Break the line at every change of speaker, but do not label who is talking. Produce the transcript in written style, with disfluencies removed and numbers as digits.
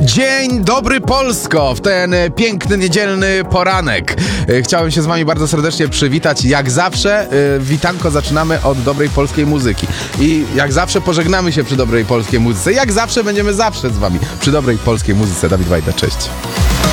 Dzień dobry Polsko w ten piękny niedzielny poranek. Chciałem się z wami bardzo serdecznie przywitać. Jak zawsze witanko zaczynamy od dobrej polskiej muzyki. I jak zawsze pożegnamy się przy dobrej polskiej muzyce. Jak zawsze będziemy zawsze z wami przy dobrej polskiej muzyce. Dawid Wajda, cześć.